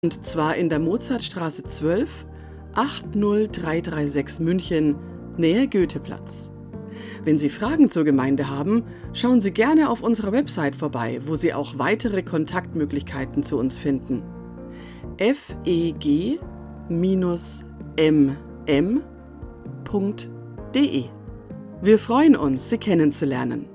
Und zwar in der Mozartstraße 12, 80336 München, Nähe Goetheplatz. Wenn Sie Fragen zur Gemeinde haben, schauen Sie gerne auf unserer Website vorbei, wo Sie auch weitere Kontaktmöglichkeiten zu uns finden. feg-mm.de. Wir freuen uns, Sie kennenzulernen.